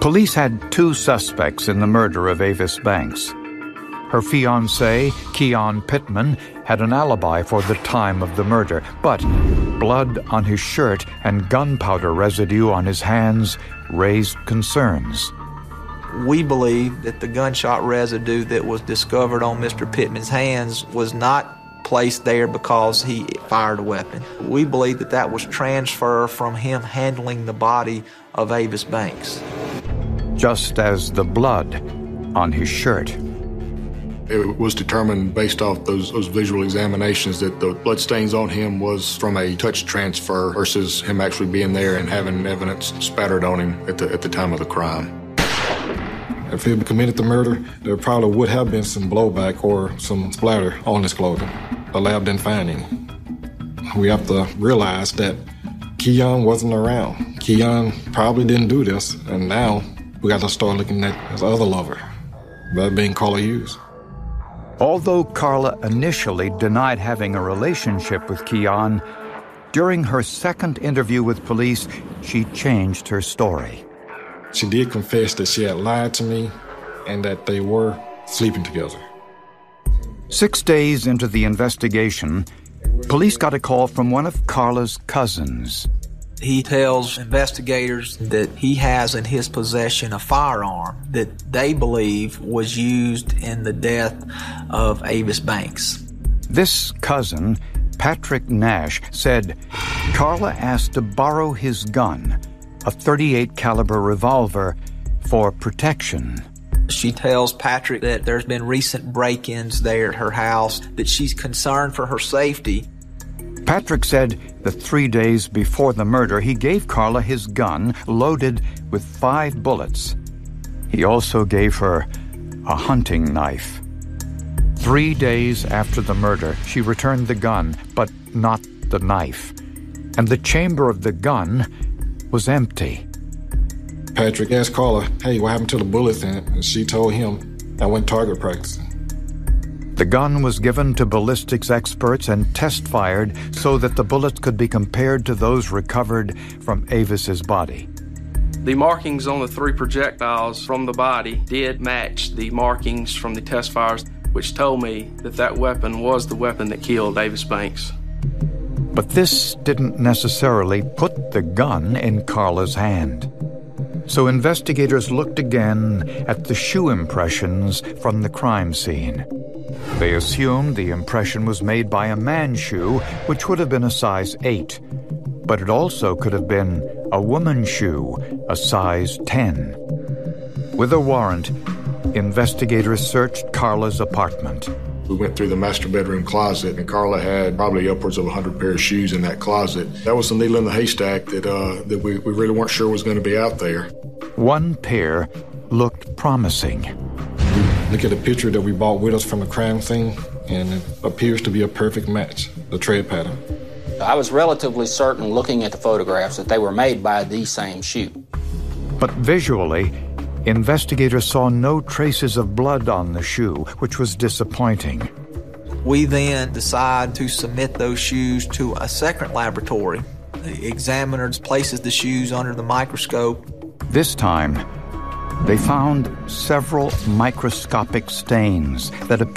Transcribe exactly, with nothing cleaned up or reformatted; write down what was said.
Police had two suspects in the murder of Avis Banks. Her fiancé, Keon Pittman, had an alibi for the time of the murder, but blood on his shirt and gunpowder residue on his hands raised concerns. We believe that the gunshot residue that was discovered on Mister Pittman's hands was not placed there because he fired a weapon. We believe that that was transfer from him handling the body of Avis Banks. Just as the blood on his shirt. It was determined based off those, those visual examinations that the bloodstains on him was from a touch transfer versus him actually being there and having evidence spattered on him at the, at the time of the crime. If he had committed the murder, there probably would have been some blowback or some splatter on his clothing. The lab didn't find any. We have to realize that Keon wasn't around. Keon probably didn't do this, and now we got to start looking at his other lover, that being Carla Hughes. Although Carla initially denied having a relationship with Keon, during her second interview with police, she changed her story. She did confess that she had lied to me and that they were sleeping together. Six days into the investigation, police got a call from one of Carla's cousins. He tells investigators that he has in his possession a firearm that they believe was used in the death of Avis Banks. This cousin, Patrick Nash, said Carla asked to borrow his gun, a thirty-eight caliber revolver, for protection. She tells Patrick that there's been recent break-ins there at her house, that she's concerned for her safety. Patrick said that three days before the murder, he gave Carla his gun loaded with five bullets. He also gave her a hunting knife. Three days after the murder, she returned the gun, but not the knife. And the chamber of the gun was empty. Patrick asked Carla, hey, what happened to the bullets in it? And she told him, I went target practicing. The gun was given to ballistics experts and test-fired so that the bullets could be compared to those recovered from Avis's body. The markings on the three projectiles from the body did match the markings from the test fires, which told me that that weapon was the weapon that killed Avis Banks. But this didn't necessarily put the gun in Carla's hand. So investigators looked again at the shoe impressions from the crime scene. They assumed the impression was made by a man's shoe, which would have been a size eight. But it also could have been a woman's shoe, a size ten. With a warrant, investigators searched Carla's apartment. We went through the master bedroom closet, and Carla had probably upwards of one hundred pair of shoes in that closet. That was the needle in the haystack that uh, that we, we really weren't sure was going to be out there. One pair looked promising. Look at the picture that we brought with us from the crime scene, and it appears to be a perfect match, the tread pattern. I was relatively certain, looking at the photographs, that they were made by the same shoe. But visually, investigators saw no traces of blood on the shoe, which was disappointing. We then decide to submit those shoes to a second laboratory. The examiner places the shoes under the microscope. This time, they found several microscopic stains that appeared